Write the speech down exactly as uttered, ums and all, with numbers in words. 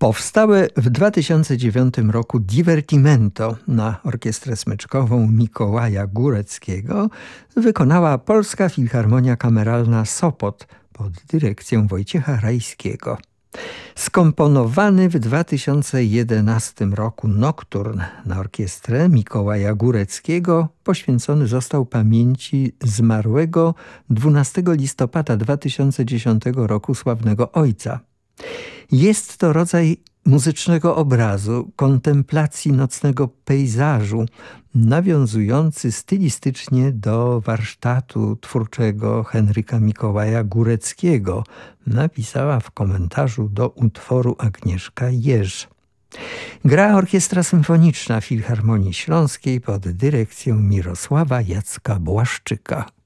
Powstałe w dwa tysiące dziewiątym roku Divertimento na orkiestrę smyczkową Mikołaja Góreckiego wykonała Polska Filharmonia Kameralna Sopot pod dyrekcją Wojciecha Rajskiego. Skomponowany w dwa tysiące jedenastym roku nokturn na orkiestrę Mikołaja Góreckiego poświęcony został pamięci zmarłego dwunastego listopada dwa tysiące dziesiątego roku sławnego ojca. Jest to rodzaj muzycznego obrazu, kontemplacji nocnego pejzażu, nawiązujący stylistycznie do warsztatu twórczego Henryka Mikołaja Góreckiego, napisała w komentarzu do utworu Agnieszka Jerz. Gra Orkiestra Symfoniczna Filharmonii Śląskiej pod dyrekcją Mirosława Jacka Błaszczyka.